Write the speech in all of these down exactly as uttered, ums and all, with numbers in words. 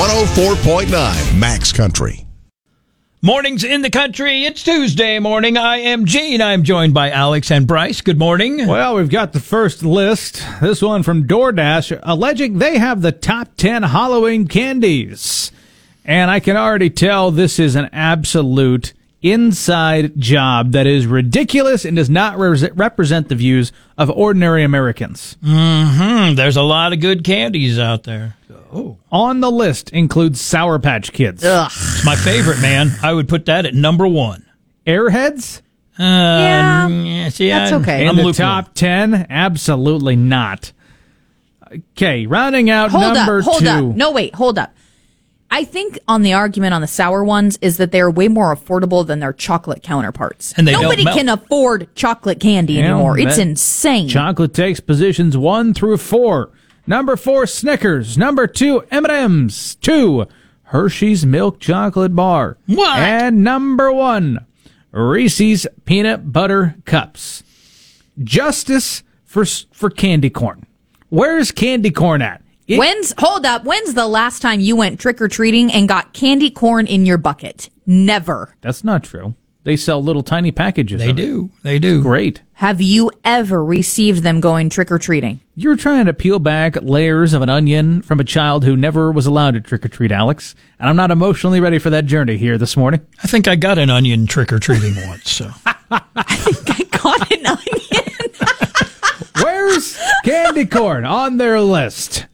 one oh four point nine Max Country. Mornings in the country. It's Tuesday morning. I am Gene. I'm joined by Alex and Bryce. Good morning. Well, we've got the first list. This one from DoorDash, alleging they have the top ten Halloween candies. And I can already tell this is an absolute inside job that is ridiculous and does not re- represent the views of ordinary Americans. Mm-hmm. There's a lot of good candies out there. Oh. On the list includes Sour Patch Kids. Ugh. It's my favorite, man. I would put that at number one. Airheads? Uh, yeah, yeah see, that's I, okay. In I'm the lukewarm. top ten? Absolutely not. Okay, rounding out hold number up, hold two. up. No, wait, hold up. I think on the argument on the sour ones is that they're way more affordable than their chocolate counterparts. And they don't Nobody melt. can afford chocolate candy Yeah, anymore. It's that- insane. Chocolate takes positions one through four. Number four, Snickers. Number two, M and M's. Two, Hershey's Milk Chocolate Bar. What? And number one, Reese's Peanut Butter Cups. Justice for for candy corn. Where's candy corn at? It- When's hold up? When's the last time you went trick or treating and got candy corn in your bucket? Never. That's not true. They sell little tiny packages. They of it. do. They do. Great. Have you ever received them going trick or treating? You're trying to peel back layers of an onion from a child who never was allowed to trick or treat, Alex. And I'm not emotionally ready for that journey here this morning. I think I got an onion trick-or-treating once. So I think I got an onion. Where's candy corn on their list?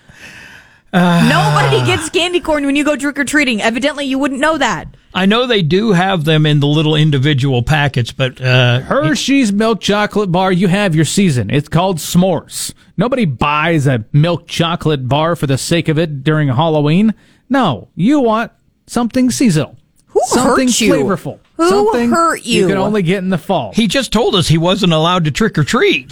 Nobody gets candy corn when you go trick or treating. Evidently, you wouldn't know that. I know they do have them in the little individual packets, but uh, Hershey's Milk Chocolate Bar, you have your season. It's called s'mores. Nobody buys a milk chocolate bar for the sake of it during Halloween. No, you want something seasonal. Who something hurt you? flavorful. Who something hurt you? You can only get in the fall. he just told us he wasn't allowed to trick-or-treat.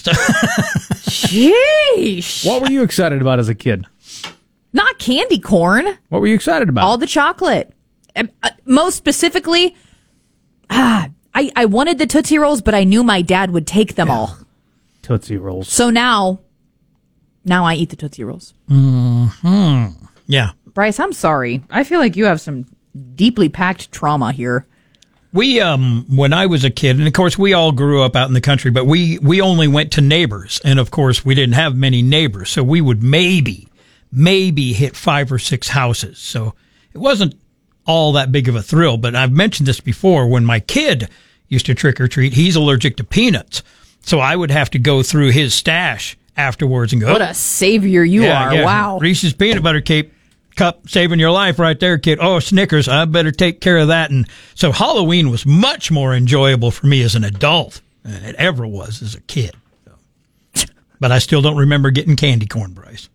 Sheesh. What were you excited about as a kid? Not candy corn. What were you excited about? All the chocolate. Um, uh, most specifically, ah, I, I wanted the Tootsie Rolls, but I knew my dad would take them all. Tootsie Rolls. So now, now I eat the Tootsie Rolls. Mm-hmm. Yeah. Bryce, I'm sorry. I feel like you have some deeply packed trauma here. We, um, when I was a kid, and of course we all grew up out in the country, but we, we only went to neighbors. And of course we didn't have many neighbors. So we would maybe, maybe hit five or six houses. So it wasn't all that big of a thrill. But I've mentioned this before. When my kid used to trick or treat, he's allergic to peanuts. So I would have to go through his stash afterwards and go, What a savior you yeah, are. yeah. Wow. Reese's peanut butter cake cup, saving your life right there, kid. Oh, Snickers, I better take care of that. And so Halloween was much more enjoyable for me as an adult than it ever was as a kid. So. But I still don't remember getting candy corn, Bryce.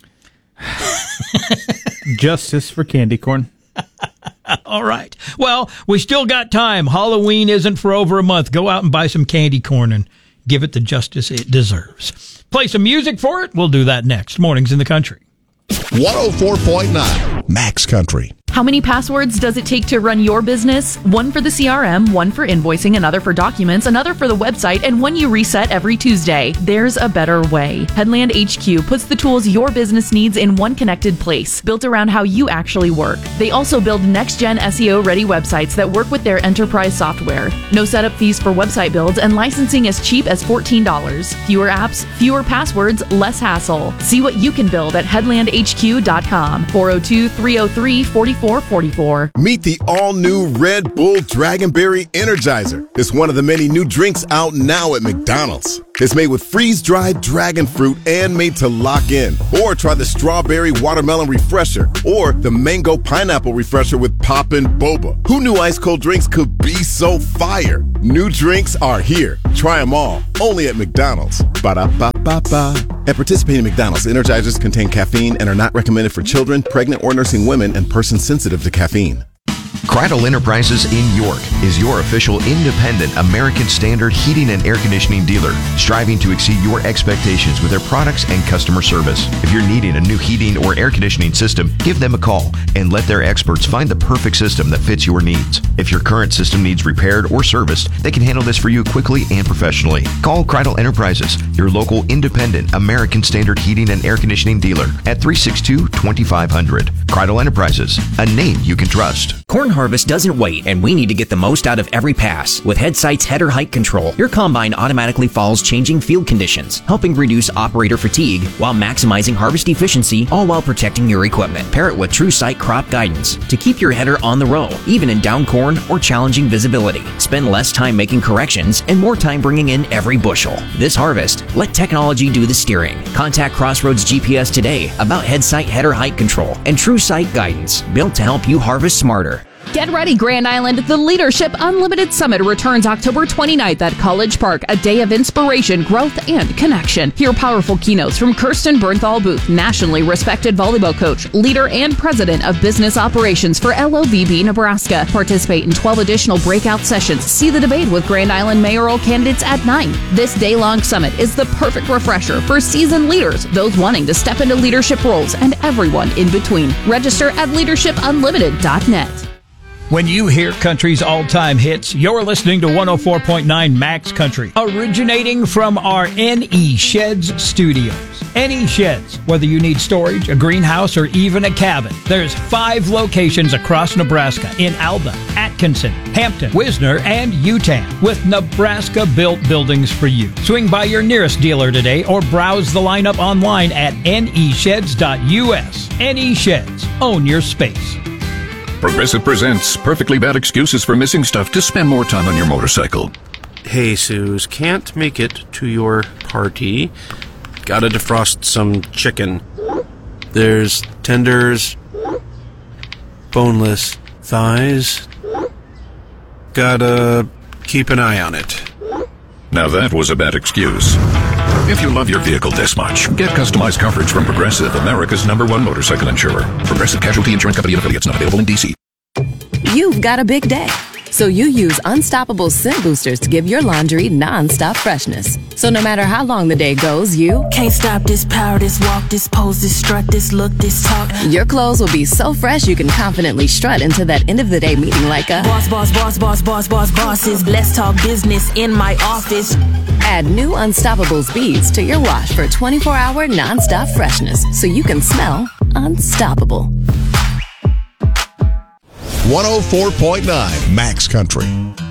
Justice for candy corn. All right. Well, we still got time. Halloween isn't for over a month. Go out and buy some candy corn and give it the justice it deserves. Play some music for it. We'll do that next. Mornings in the Country. one oh four point nine Max Country. How many passwords does it take to run your business? One for the C R M, one for invoicing, another for documents, another for the website, and one you reset every Tuesday. There's a better way. Headland H Q puts the tools your business needs in one connected place, built around how you actually work. They also build next-gen S E O-ready websites that work with their enterprise software. No setup fees for website builds, and licensing as cheap as fourteen dollars. Fewer apps, fewer passwords, less hassle. See what you can build at headland h q dot com. four oh two, three oh three, four four four four. Meet the all-new Red Bull Dragonberry Energizer. It's one of the many new drinks out now at McDonald's. It's made with freeze-dried dragon fruit and made to lock in. Or try the Strawberry Watermelon Refresher or the Mango Pineapple Refresher with Poppin' Boba. Who knew ice-cold drinks could be so fire? New drinks are here. Try them all. Only at McDonald's. Ba-da-ba-ba-ba. At participating McDonald's, Energizers contain caffeine and are not recommended for children, pregnant or nursing women, and persons sensitive to caffeine. Cradle Enterprises in York is your official independent American Standard heating and air conditioning dealer, striving to exceed your expectations with their products and customer service. If you're needing a new heating or air conditioning system, give them a call and let their experts find the perfect system that fits your needs. If your current system needs repaired or serviced, they can handle this for you quickly and professionally. Call Cradle Enterprises, your local independent American Standard heating and air conditioning dealer at three six two, two five zero zero. Cridle Enterprises, a name you can trust. Corn harvest doesn't wait, and we need to get the most out of every pass. With Headsight's header height control, your combine automatically follows changing field conditions, helping reduce operator fatigue while maximizing harvest efficiency, all while protecting your equipment. Pair it with TrueSight crop guidance to keep your header on the row, even in down corn or challenging visibility. Spend less time making corrections and more time bringing in every bushel. This harvest, let technology do the steering. Contact Crossroads G P S today about Headsight header height control and TrueSight guidance, built to help you harvest smarter. Get ready, Grand Island. The Leadership Unlimited Summit returns October twenty-ninth at College Park, a day of inspiration, growth, and connection. Hear powerful keynotes from Kirsten Bernthal Booth, nationally respected volleyball coach, leader, and president of business operations for L O V B Nebraska. Participate in twelve additional breakout sessions. See the debate with Grand Island mayoral candidates at nine. This day-long summit is the perfect refresher for seasoned leaders, those wanting to step into leadership roles, and everyone in between. Register at leadership unlimited dot net. When you hear country's all-time hits, you're listening to one oh four point nine Max Country, originating from our N E Sheds studios. N E Sheds, whether you need storage, a greenhouse, or even a cabin. There's five locations across Nebraska in Alba, Atkinson, Hampton, Wisner, and Utan, with Nebraska-built buildings for you. Swing by your nearest dealer today or browse the lineup online at N E sheds dot U S. N E Sheds. Own your space. Progressive presents Perfectly Bad Excuses for Missing Stuff to Spend More Time on Your Motorcycle. Hey, Suze, can't make it to your party. Gotta defrost some chicken. There's tenders, boneless thighs. Gotta keep an eye on it. Now that was a bad excuse. If you love your vehicle this much, get customized coverage from Progressive, America's number one motorcycle insurer. Progressive Casualty Insurance Company and affiliates, not available in D C. You've got a big day, so you use Unstoppable Scent Boosters to give your laundry non-stop freshness. So no matter how long the day goes, you can't stop this power, this walk, this pose, this strut, this look, this talk. Your clothes will be so fresh you can confidently strut into that end of the day meeting like a boss, boss, boss, boss, boss, boss, bosses. Let's talk business in my office. Add new Unstoppable Beads to your wash for twenty-four hour non-stop freshness so you can smell unstoppable. one oh four point nine Max Country.